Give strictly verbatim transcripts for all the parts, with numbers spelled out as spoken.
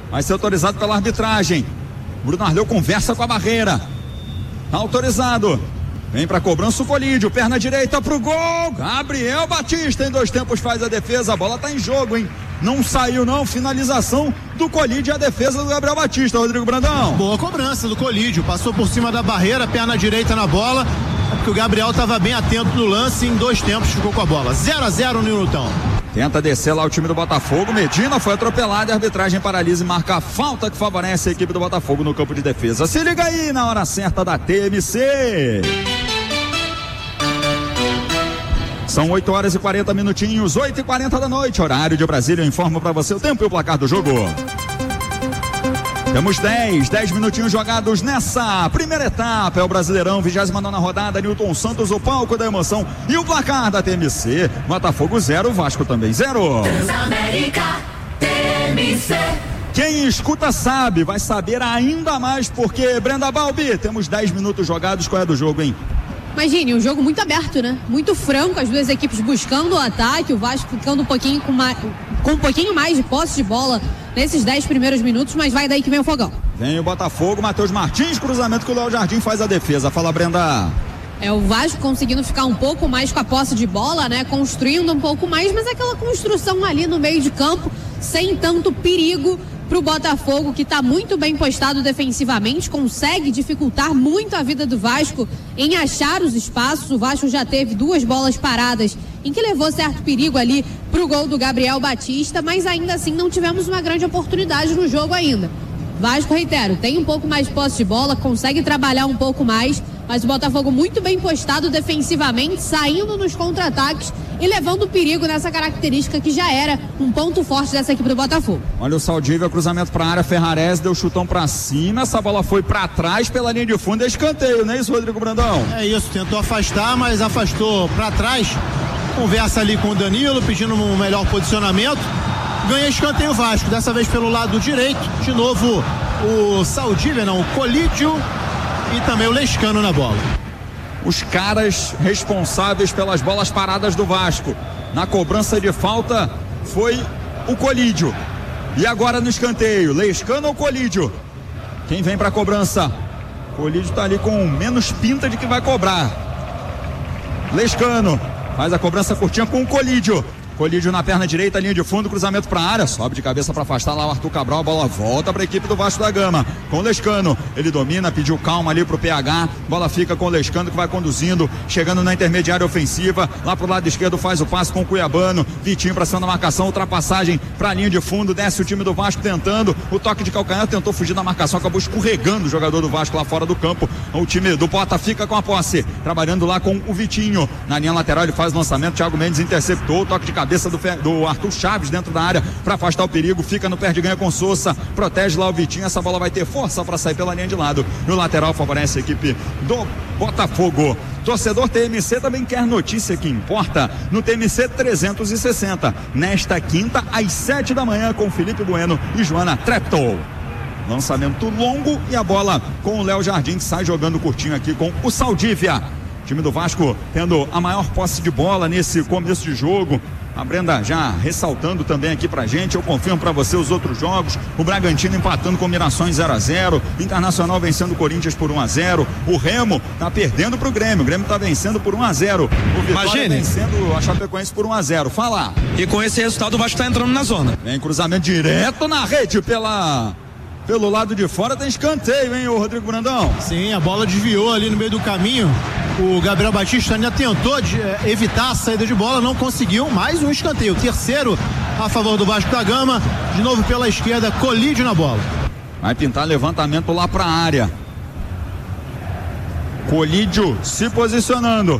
Vai ser autorizado pela arbitragem. Bruno Arleu conversa com a barreira. Tá autorizado. Vem pra cobrança o Colídio, perna direita pro gol. Gabriel Batista em dois tempos faz a defesa. A bola tá em jogo, hein? Não saiu não, finalização do Colídio e a defesa do Gabriel Batista, Rodrigo Brandão. Boa cobrança do Colídio, passou por cima da barreira, perna direita na bola, é porque o Gabriel estava bem atento no lance e em dois tempos ficou com a bola. zero a zero no Nilton. Tenta descer lá o time do Botafogo, Medina foi atropelado e a arbitragem paralisa e marca a falta que favorece a equipe do Botafogo no campo de defesa. Se liga aí na hora certa da T M C. São oito horas e quarenta minutinhos, oito e quarenta da noite, horário de Brasília. Eu informo para você o tempo e o placar do jogo. Temos dez, dez minutinhos jogados nessa primeira etapa. É o Brasileirão, vigésima nona rodada. Nilton Santos, o palco da emoção. E o placar da T M C: Botafogo zero, Vasco também zero. Transamérica T M C. Quem escuta sabe, vai saber ainda mais porque, Brenda Balbi, temos dez minutos jogados. Qual é do jogo, hein? Imagine, um jogo muito aberto, né? Muito franco, as duas equipes buscando o ataque, o Vasco ficando um pouquinho com, mais, com um pouquinho mais de posse de bola nesses dez primeiros minutos, mas vai daí que vem o fogão. Vem o Botafogo, Matheus Martins, cruzamento que o Léo Jardim faz a defesa. Fala, Brenda. É o Vasco conseguindo ficar um pouco mais com a posse de bola, né? Construindo um pouco mais, mas aquela construção ali no meio de campo, sem tanto perigo pro Botafogo, que está muito bem postado defensivamente, consegue dificultar muito a vida do Vasco em achar os espaços. O Vasco já teve duas bolas paradas em que levou certo perigo ali pro gol do Gabriel Batista, mas ainda assim não tivemos uma grande oportunidade no jogo ainda. Vasco, reitero, tem um pouco mais de posse de bola, consegue trabalhar um pouco mais, mas o Botafogo muito bem postado defensivamente, saindo nos contra-ataques e levando perigo nessa característica que já era um ponto forte dessa equipe do Botafogo. Olha o Saldívia, cruzamento para a área, Ferrarese deu chutão para cima, essa bola foi para trás pela linha de fundo, é escanteio, não é isso, Rodrigo Brandão? É isso, tentou afastar, mas afastou para trás, conversa ali com o Danilo, pedindo um melhor posicionamento, ganha escanteio Vasco, dessa vez pelo lado direito, de novo o Saldívia, não, o Colídio e também o Lescano na bola. Os caras responsáveis pelas bolas paradas do Vasco na cobrança de falta foi o Colídio. E agora no escanteio, Lescano ou Colídio? Quem vem para a cobrança? Colídio tá ali com menos pinta de que vai cobrar. Lescano faz a cobrança curtinha com o Colídio. Colídio na perna direita, linha de fundo, cruzamento para a área, sobe de cabeça para afastar lá o Arthur Cabral, a bola volta para a equipe do Vasco da Gama, com o Lescano, ele domina, pediu calma ali pro P H, bola fica com o Lescano que vai conduzindo, chegando na intermediária ofensiva, lá pro lado esquerdo faz o passe com o Cuiabano, Vitinho para cima da marcação, ultrapassagem para a linha de fundo, desce o time do Vasco tentando, o toque de calcanhar, tentou fugir da marcação, acabou escorregando o jogador do Vasco lá fora do campo, o time do Bota fica com a posse, trabalhando lá com o Vitinho, na linha lateral ele faz o lançamento, Thiago Mendes interceptou, toque de cabeça cabeça do, do Arthur Chaves dentro da área para afastar o perigo, fica no pé de ganha com Sousa, protege lá o Vitinho, essa bola vai ter força para sair pela linha de lado, no lateral favorece a equipe do Botafogo. Torcedor T M C também quer notícia que importa no T M C trezentos e sessenta, nesta quinta às sete da manhã com Felipe Bueno e Joana Treptow. Lançamento longo e a bola com o Léo Jardim que sai jogando curtinho aqui com o Saldívia. Time do Vasco tendo a maior posse de bola nesse começo de jogo. A Brenda já ressaltando também aqui pra gente, eu confirmo pra você os outros jogos, o Bragantino empatando com Mirassóis zero a zero, Internacional vencendo o Corinthians por um a zero, o Remo tá perdendo pro Grêmio, o Grêmio tá vencendo por um a zero, o Vitória Imagine. vencendo a Chapecoense por um a zero, fala. E com esse resultado o Vasco tá entrando na zona. Vem cruzamento direto na rede pela... Pelo lado de fora tem escanteio, hein, o Rodrigo Brandão? Sim, a bola desviou ali no meio do caminho. O Gabriel Batista ainda tentou de, é, evitar a saída de bola, não conseguiu. Mais um escanteio. Terceiro a favor do Vasco da Gama. De novo pela esquerda, Colídio na bola. Vai pintar levantamento lá para a área. Colídio se posicionando.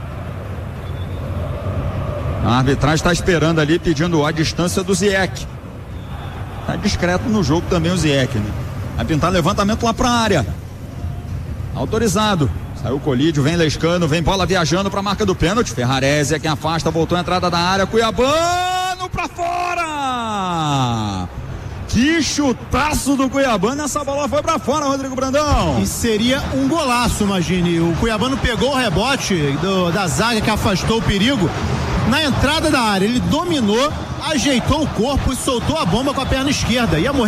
A arbitragem está esperando ali, pedindo a distância do Zieck. Tá discreto no jogo também o Zieck, né? Vai pintar levantamento lá pra área. Autorizado. Saiu o Colídio, vem Lescano, vem bola viajando pra marca do pênalti. Ferrarese é quem afasta, voltou a entrada da área. Cuiabano pra fora! Que chutaço do Cuiabano, essa bola foi pra fora, Rodrigo Brandão. E seria um golaço, imagine. O Cuiabano pegou o rebote do, da zaga que afastou o perigo. Na entrada da área, ele dominou, ajeitou o corpo e soltou a bomba com a perna esquerda. Ia morrer